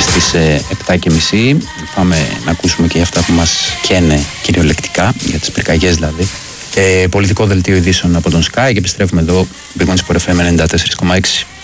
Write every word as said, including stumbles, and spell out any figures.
στις επτά και μισή. Πάμε να ακούσουμε και αυτά που μας καίνε κυριολεκτικά, για τις πυρκαγιές δηλαδή. Ε, πολιτικό δελτίο ειδήσεων από τον Sky και επιστρέφουμε εδώ, Big Wings Sport εφ εμ ενενήντα τέσσερα κόμμα έξι.